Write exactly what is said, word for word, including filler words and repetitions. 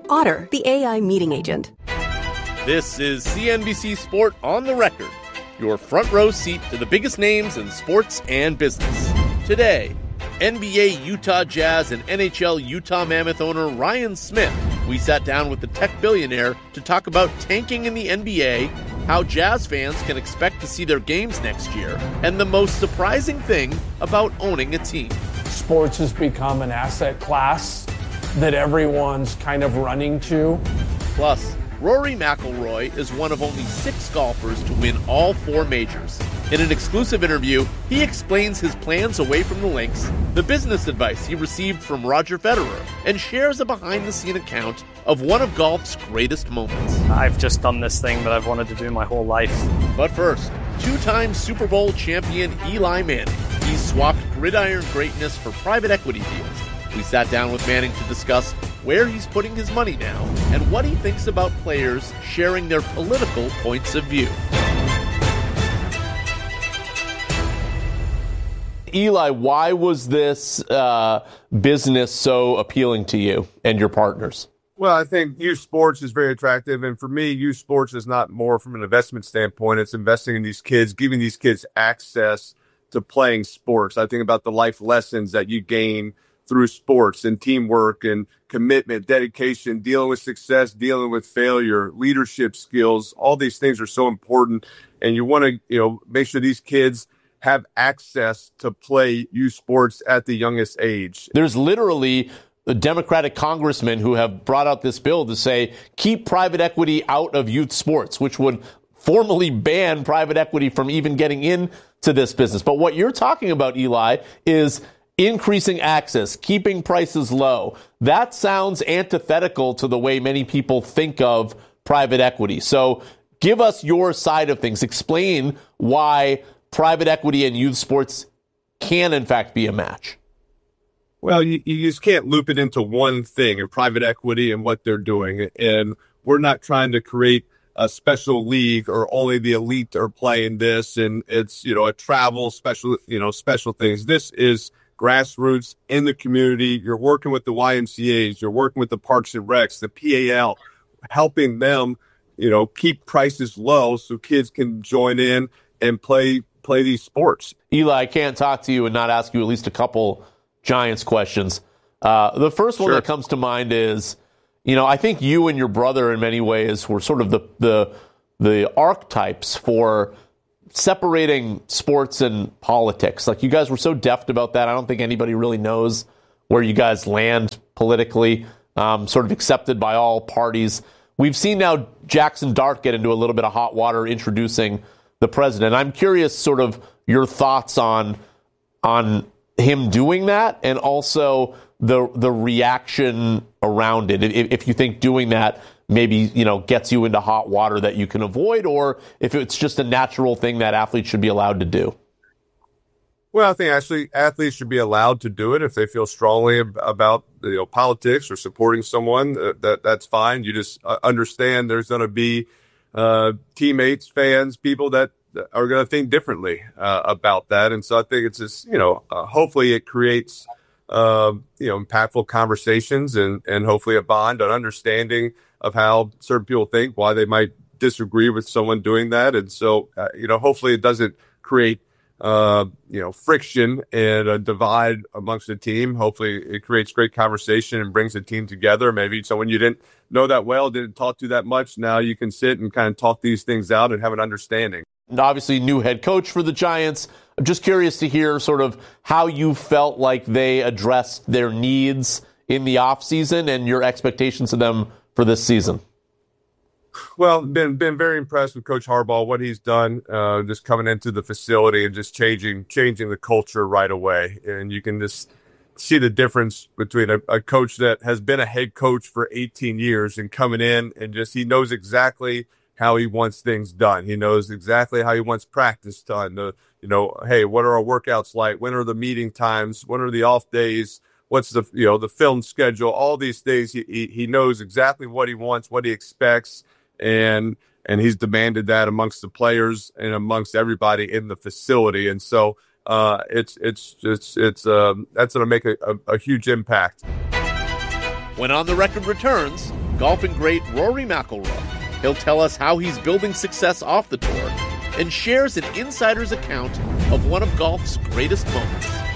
Otter, the A I meeting agent. This is C N B C Sport on the Record, your front row seat to the biggest names in sports and business. Today, N B A Utah Jazz and N H L Utah Mammoth owner Ryan Smith. We sat down with the tech billionaire to talk about tanking in the N B A, how Jazz fans can expect to see their games next year, and the most surprising thing about owning a team. Sports has become an asset class that everyone's kind of running to. Plus, Rory McIlroy is one of only six golfers to win all four majors. In an exclusive interview, he explains his plans away from the links, the business advice he received from Roger Federer, and shares a behind-the-scene account of one of golf's greatest moments. I've just done this thing that I've wanted to do my whole life. But first, two-time Super Bowl champion Eli Manning. He's swapped gridiron greatness for private equity deals. We sat down with Manning to discuss where he's putting his money now and what he thinks about players sharing their political points of view. Eli, why was this uh, business so appealing to you and your partners? Well, I think youth sports is very attractive. And for me, youth sports is not more from an investment standpoint. It's investing in these kids, giving these kids access to playing sports. I think about the life lessons that you gain through sports and teamwork and commitment, dedication, dealing with success, dealing with failure, leadership skills. All these things are so important. And you want to, you know, make sure these kids have access to play youth sports at the youngest age. There's literally the Democratic congressmen who have brought out this bill to say, keep private equity out of youth sports, which would formally ban private equity from even getting into this business. But what you're talking about, Eli, is increasing access, keeping prices low. That sounds antithetical to the way many people think of private equity. So give us your side of things. Explain why private equity and youth sports can, in fact, be a match. Well, you, you just can't loop it into one thing in private equity and what they're doing. And we're not trying to create a special league or only the elite are playing this. And it's, you know, a travel special, you know, special things. This is grassroots in the community. You're working with the Y M C As. You're working with the Parks and Recs, the P A L, helping them, you know, keep prices low so kids can join in and play play these sports. Eli, I can't talk to you and not ask you at least a couple Giants questions. Uh, the first one Sure. that comes to mind is, you know, I think you and your brother in many ways were sort of the the, the archetypes for separating sports and politics. Like, you guys were so deft about that. I don't think anybody really knows where you guys land politically, um, sort of accepted by all parties. We've seen now Jackson Dart get into a little bit of hot water introducing the president. I'm curious sort of your thoughts on on him doing that and also the the reaction around it. If, if you think doing that maybe, you know, gets you into hot water that you can avoid, or if it's just a natural thing that athletes should be allowed to do. Well, I think actually athletes should be allowed to do it if they feel strongly ab- about, you know, politics or supporting someone. Uh, that that's fine. You just uh, understand there's going to be uh, teammates, fans, people that are going to think differently uh, about that. And so I think it's just, you know, uh, hopefully it creates, uh, you know, impactful conversations and, and hopefully a bond, an understanding of how certain people think, why they might disagree with someone doing that. And so, uh, you know, hopefully it doesn't create, uh, you know, friction and a divide amongst the team. Hopefully it creates great conversation and brings the team together. Maybe someone you didn't know that well, didn't talk to that much. Now you can sit and kind of talk these things out and have an understanding. And obviously, new head coach for the Giants. I'm just curious to hear sort of how you felt like they addressed their needs in the offseason and your expectations of them for this season. Well, been been very impressed with Coach Harbaugh, what he's done, uh, just coming into the facility and just changing changing the culture right away. And you can just see the difference between a, a coach that has been a head coach for eighteen years and coming in and just he knows exactly how he wants things done. He knows exactly how he wants practice done. The, you know, hey, what are our workouts like? When are the meeting times? When are the off days? What's the, you know, the film schedule? All these things. He, he, he knows exactly what he wants, what he expects. And, and he's demanded that amongst the players and amongst everybody in the facility. And so, uh, it's, it's, it's, it's, um, that's going to make a, a, a huge impact. When On the Record returns, golfing great Rory McIlroy. He'll tell us how he's building success off the tour and shares an insider's account of one of golf's greatest moments.